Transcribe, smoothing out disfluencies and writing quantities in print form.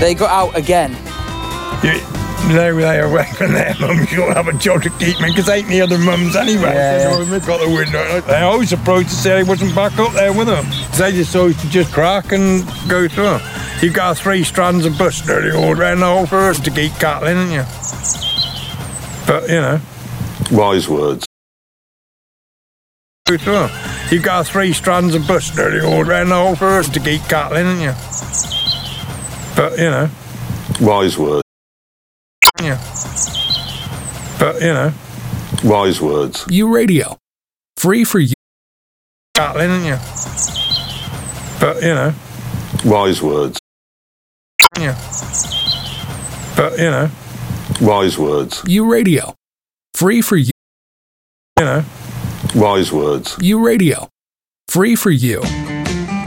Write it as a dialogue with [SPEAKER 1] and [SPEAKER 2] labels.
[SPEAKER 1] They got out again.
[SPEAKER 2] They away from their mums. You'll have a job to keep me because ain't the other mums anyway. They've got the window. They're always surprised to say he wasn't back up there with them. They just always just crack and go through. You've got 3 strands of bush nearly all around the whole forest to keep cattle in, haven't you? But, you know.
[SPEAKER 3] Wise words.
[SPEAKER 2] Go through. You've got 3 strands of bush nearly all around the whole forest to keep cattle in, haven't you? But, you know.
[SPEAKER 3] Wise words.
[SPEAKER 2] Yeah. But, you know.
[SPEAKER 3] Wise words.
[SPEAKER 4] You Radio. Free for you.
[SPEAKER 2] Cattle in, haven't you? But, you know.
[SPEAKER 3] Wise words.
[SPEAKER 2] Yeah. But, you know.
[SPEAKER 3] Wise words.
[SPEAKER 4] You Radio. Free for you.
[SPEAKER 2] You know.
[SPEAKER 3] Wise words.
[SPEAKER 4] You Radio. Free for you.